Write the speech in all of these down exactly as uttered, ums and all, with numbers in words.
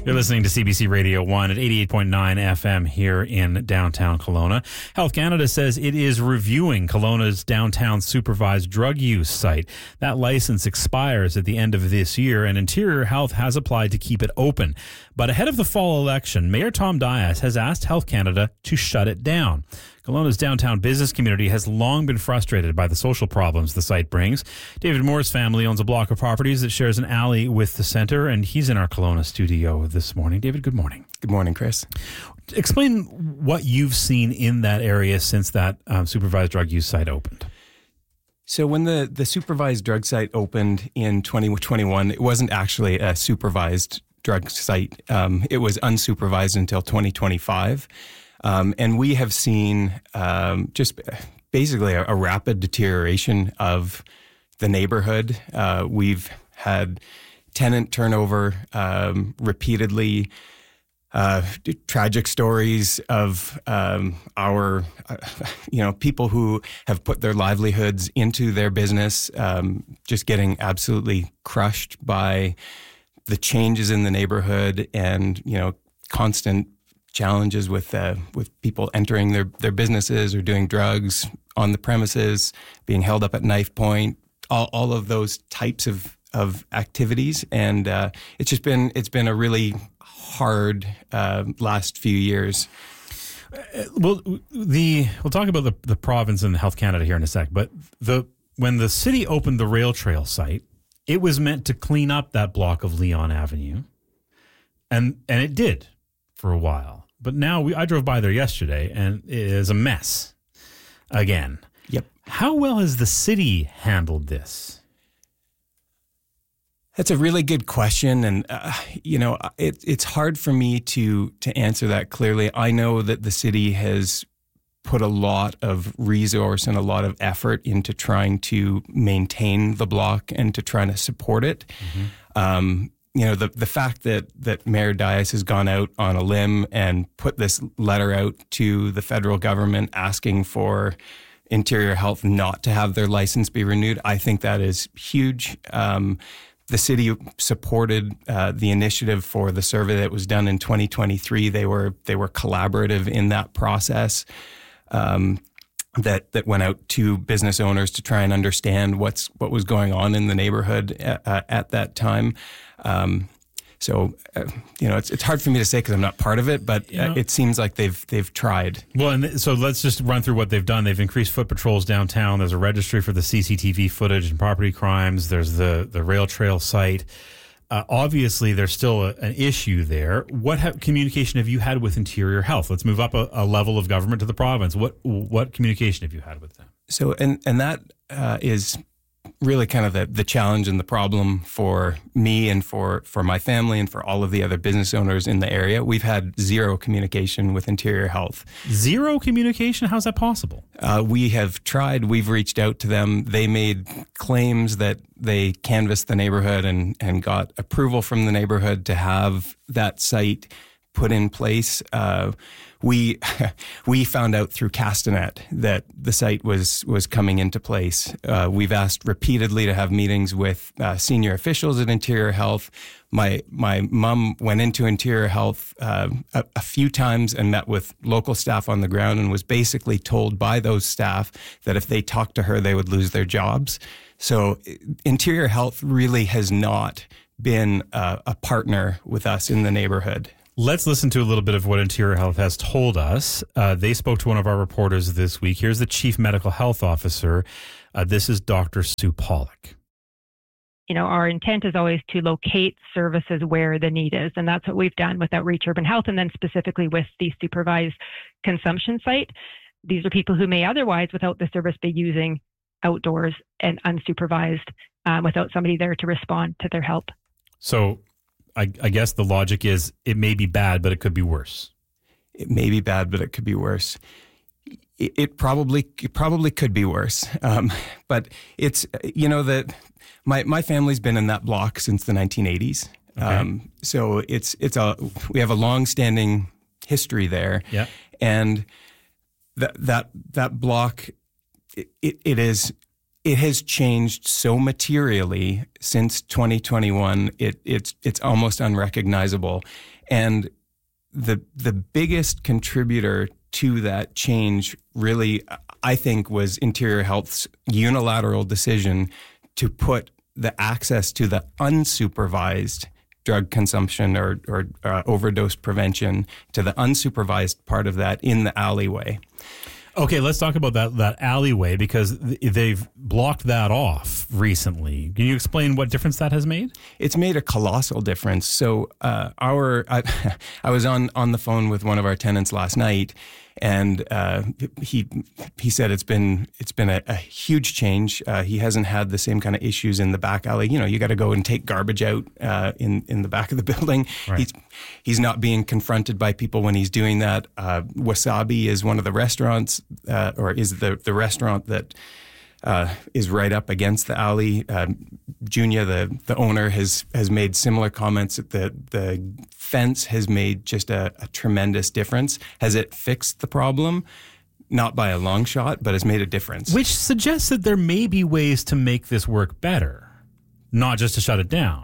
You're listening to C B C Radio one at eighty-eight point nine F M here in downtown Kelowna. Health Canada says it is reviewing Kelowna's downtown supervised drug use site. That license expires at the end of this year, and Interior Health has applied to keep it open. But ahead of the fall election, Mayor Tom Dias has asked Health Canada to shut it down. Kelowna's downtown business community has long been frustrated by the social problems the site brings. David Moore's family owns a block of properties that shares an alley with the centre, and he's in our Kelowna studio this morning. David, good morning. Good morning, Chris. Explain what you've seen in that area since that um, supervised drug use site opened. So when the, the supervised drug site opened in twenty twenty-one, it wasn't actually a supervised drug site. Um, it was unsupervised until twenty twenty-five. Um, and we have seen um, just basically a, a rapid deterioration of the neighborhood. Uh, we've had tenant turnover um, repeatedly, uh, tragic stories of um, our, uh, you know, people who have put their livelihoods into their business, um, just getting absolutely crushed by the changes in the neighborhood and, you know, constant challenges with uh, with people entering their, their businesses or doing drugs on the premises, being held up at knife point, all, all of those types of, of activities. And uh, it's just been it's been a really hard uh, last few years. Uh, well, the we'll talk about the, the province and Health Canada here in a sec, but the when the city opened the rail trail site, it was meant to clean up that block of Leon Avenue, and and it did for a while. But now we, I drove by there yesterday, and it is a mess again. Yep. How well has the city handled this? That's a really good question, and uh, you know, it, it's hard for me to to answer that clearly. I know that the city has put a lot of resource and a lot of effort into trying to maintain the block and to trying to support it. Mm-hmm. Um, you know, the the fact that, that Mayor Dias has gone out on a limb and put this letter out to the federal government asking for Interior Health not to have their license be renewed, I think that is huge. Um, the city supported uh, the initiative for the survey that was done in twenty twenty-three. They were they were collaborative in that process. Um, that that went out to business owners to try and understand what's what was going on in the neighborhood at, uh, at that time. Um, so, uh, you know, it's it's hard for me to say because I'm not part of it, but you know, uh, it seems like they've they've tried. Well, and th- so let's just run through what they've done. They've increased foot patrols downtown. There's a registry for the C C T V footage and property crimes. There's the, the rail trail site. Uh, obviously, there's still a, an issue there. What ha- communication have you had with Interior Health? Let's move up a, a level of government to the province. What what communication have you had with them? So, and and that uh, is really kind of the, the challenge and the problem for me and for, for my family and for all of the other business owners in the area. We've had zero communication with Interior Health. Zero communication? How's that possible? Uh, we have tried. We've reached out to them. They made claims that they canvassed the neighborhood and, and got approval from the neighborhood to have that site put in place. Uh, we we found out through Castanet that the site was was coming into place. Uh, we've asked repeatedly to have meetings with uh, senior officials at Interior Health. My my mom went into Interior Health uh, a, a few times and met with local staff on the ground and was basically told by those staff that if they talked to her, they would lose their jobs. So Interior Health really has not been uh, a partner with us in the neighborhood. Let's listen to a little bit of what Interior Health has told us. Uh, they spoke to one of our reporters this week. Here's the Chief Medical Health Officer. Uh, this is Doctor Sue Pollock. You know, our intent is always to locate services where the need is. And that's what we've done with Outreach Urban Health and then specifically with the supervised consumption site. These are people who may otherwise, without the service, be using outdoors and unsupervised um, without somebody there to respond to their help. So I, I guess the logic is it may be bad, but it could be worse. It may be bad, but it could be worse. It, it probably it probably could be worse. Um, but it's, you know, that my my family's been in that block since the nineteen eighties. Okay. Um, so it's it's a we have a long-standing history there. Yeah. And that that that block, it, it, it is it has changed so materially since twenty twenty-one. It, it's it's almost unrecognizable, and the the biggest contributor to that change, really, I think, was Interior Health's unilateral decision to put the access to the unsupervised drug consumption or, or uh, overdose prevention, to the unsupervised part of that in the alleyway. Okay, let's talk about that that alleyway, because they've blocked that off recently. Can you explain what difference that has made? It's made a colossal difference. So uh, our I, I was on, on the phone with one of our tenants last night, and uh, he he said it's been it's been a, a huge change. Uh, he hasn't had the same kind of issues in the back alley. You know, you got to go and take garbage out uh, in in the back of the building. Right. He's he's not being confronted by people when he's doing that. Uh, Wasabi is one of the restaurants, uh, or is the the restaurant that uh, is right up against the alley. Uh, Junia, the the owner, has has made similar comments that the the fence has made just a, a tremendous difference. Has it fixed the problem? Not by a long shot, but has made a difference. Which suggests that there may be ways to make this work better, not just to shut it down.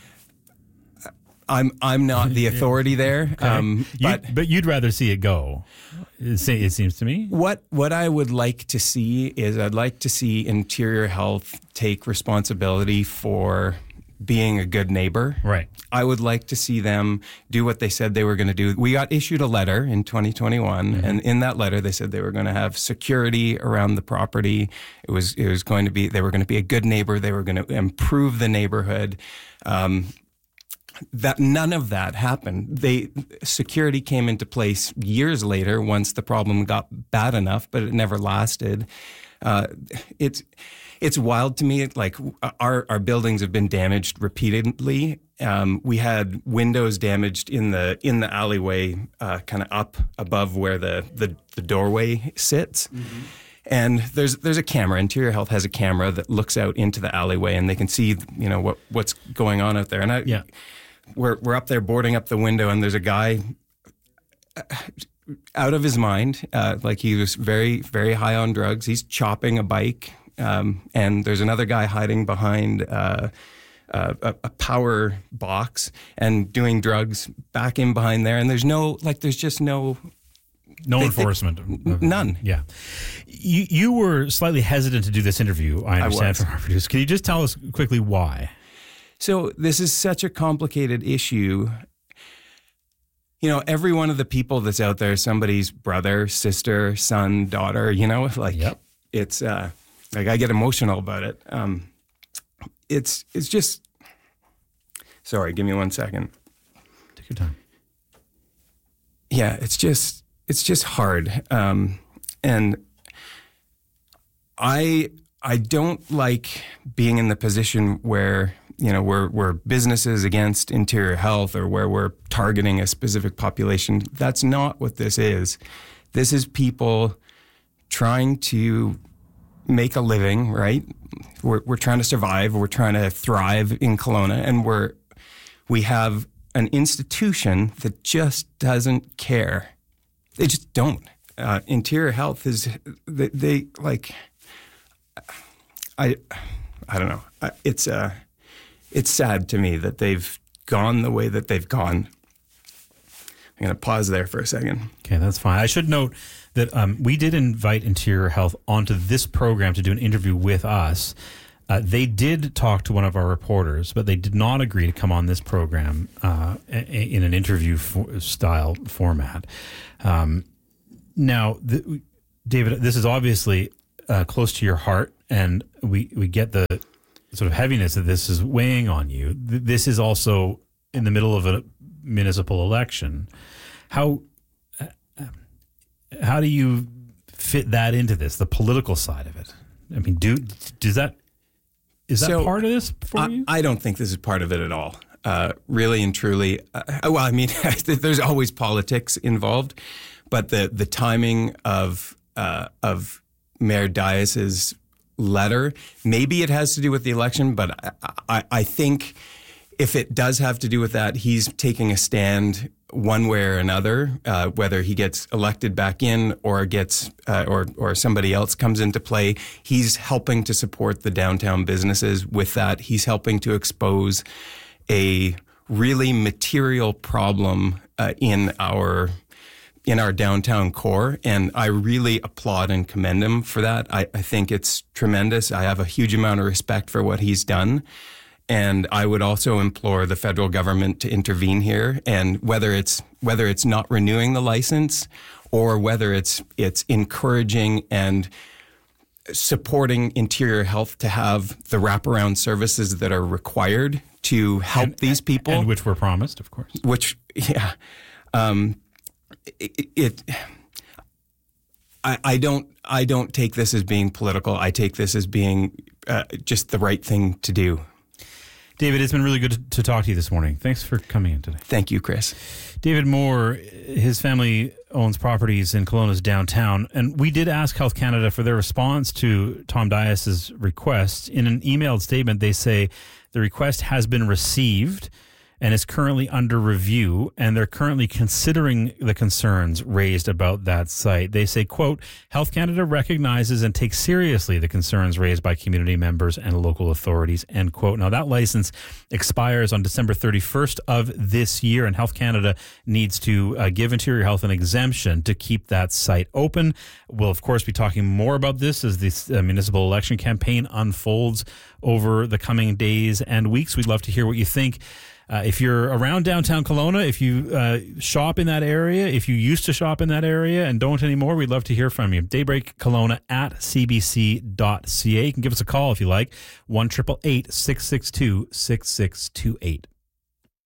I'm I'm not the authority there, Okay. um, You- but but you'd rather see it go. It, se- it seems to me. what what I would like to see is I'd like to see Interior Health take responsibility for being a good neighbor. Right. I would like to see them do what they said they were going to do. We got issued a letter in twenty twenty-one, mm-hmm. and in that letter they said they were going to have security around the property. It was it was going to be they were going to be a good neighbor. They were going to improve the neighborhood. Um, that none of that happened. They security came into place years later once the problem got bad enough, but it never lasted. Uh, it's it's wild to me. Like our our buildings have been damaged repeatedly. Um, we had windows damaged in the in the alleyway, uh, kind of up above where the the, the doorway sits. Mm-hmm. And there's there's a camera. Interior Health has a camera that looks out into the alleyway, and they can see, you know, what what's going on out there. And I, yeah. we're we're up there boarding up the window, and there's a guy out of his mind, uh, like he was very very high on drugs. He's chopping a bike, um, and there's another guy hiding behind uh, uh, a, a power box and doing drugs back in behind there. And there's no like there's just no. No They- enforcement. they- none. Yeah. You you were slightly hesitant to do this interview, I understand, was. from our producer. Can you just tell us quickly why? So this is such a complicated issue. You know, every one of the people that's out there is somebody's brother, sister, son, daughter, you know, like Yep. it's uh, like I get emotional about it. Um, it's it's just, sorry, give me one second. Take your time. Yeah, it's just it's just hard, um, and I I don't like being in the position where you know we're we're businesses against Interior Health or where we're targeting a specific population. That's not what this is. This is people trying to make a living, right? We're we're trying to survive. We're trying to thrive in Kelowna, and we're we have an institution that just doesn't care. They just don't. Uh, Interior Health is they, they like. I, I don't know. It's uh, it's sad to me that they've gone the way that they've gone. I'm going to pause there for a second. Okay, that's fine. I should note that um, we did invite Interior Health onto this program to do an interview with us. Uh, they did talk to one of our reporters, but they did not agree to come on this program uh, in an interview for, style format. Um, now, the, David, this is obviously uh, close to your heart, and we, we get the sort of heaviness that this is weighing on you. Th- this is also in the middle of a municipal election. How uh, how do you fit that into this, the political side of it? I mean, do does that is that So, part of this for I, you? I don't think this is part of it at all. Uh, really and truly. Uh, well, I mean, there's always politics involved, but the the timing of uh, of Mayor Dias's letter, maybe it has to do with the election, but I, I, I think if it does have to do with that, he's taking a stand one way or another, uh, whether he gets elected back in or gets uh, or or somebody else comes into play. He's helping to support the downtown businesses with that. He's helping to expose a really material problem uh, in our in our downtown core, and I really applaud and commend him for that. I, I think it's tremendous. I have a huge amount of respect for what he's done. And I would also implore the federal government to intervene here, and whether it's whether it's not renewing the license or whether it's it's encouraging and supporting Interior Health to have the wraparound services that are required to help and, these people, and which were promised, of course. Which, yeah, um, it. it I, I don't. I don't take this as being political. I take this as being uh, just the right thing to do. David, it's been really good to talk to you this morning. Thanks for coming in today. Thank you, Chris. David Moore, his family owns properties in Kelowna's downtown, and we did ask Health Canada for their response to Tom Dias's request. In an emailed statement, they say the request has been received and is currently under review, and they're currently considering the concerns raised about that site. They say, quote, Health Canada recognizes and takes seriously the concerns raised by community members and local authorities, end quote. Now, that license expires on December thirty-first of this year, and Health Canada needs to uh, give Interior Health an exemption to keep that site open. We'll, of course, be talking more about this as this uh, municipal election campaign unfolds over the coming days and weeks. We'd love to hear what you think. Uh, if you're around downtown Kelowna, if you uh, shop in that area, if you used to shop in that area and don't anymore, we'd love to hear from you. Daybreak Kelowna at c b c dot c a. You can give us a call if you like, one eight eight eight, six six two, six six two eight.